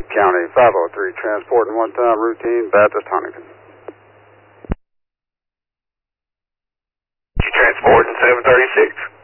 County 503, transporting one-time routine Baptist Huntington. You transporting 736?